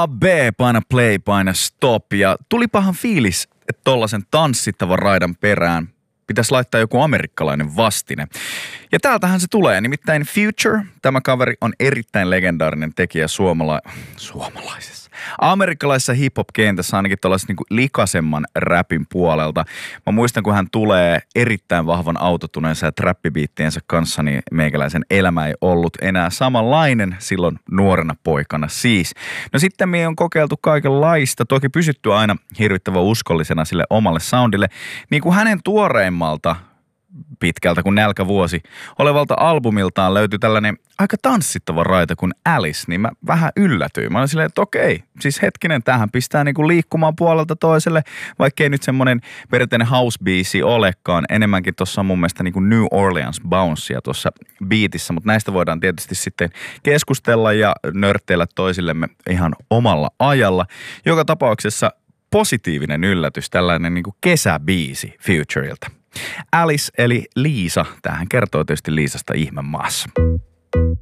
A, B, paina play, paina stop ja tulipahan fiilis, että tollasen tanssittavan raidan perään pitäisi laittaa joku amerikkalainen vastine. Ja täältähän se tulee, nimittäin Future. Tämä kaveri on erittäin legendaarinen tekijä suomalaisessa. Amerikkalaisessa hip-hop-kentässä ainakin tällaisen niin kuin likaisemman räpin puolelta. Mä muistan, kun hän tulee erittäin vahvan autotuneensa ja trappibiittiensä kanssa, niin meikäläisen elämä ei ollut enää samanlainen silloin nuorena poikana siis. No sitten me on kokeiltu kaikenlaista, toki pysytty aina hirvittävän uskollisena sille omalle soundille, niin kuin hänen tuoreimmalta pitkältä kuin nälkävuosi olevalta albumiltaan löytyi tällainen aika tanssittava raita kuin Alice, niin mä vähän yllätyin. Mä olin silleen, että okei, siis hetkinen, tämähän pistää niinku liikkumaan puolelta toiselle, vaikkei nyt semmoinen perinteinen house-biisi olekaan. Enemmänkin tuossa on mun mielestä niinku New Orleans bouncea tuossa biitissä, mutta näistä voidaan tietysti sitten keskustella ja nörtteillä toisillemme ihan omalla ajalla. Joka tapauksessa positiivinen yllätys, tällainen niinku kesäbiisi Futureilta. Alice eli Liisa. Tämähän kertoo tietysti Liisasta ihmemaassa.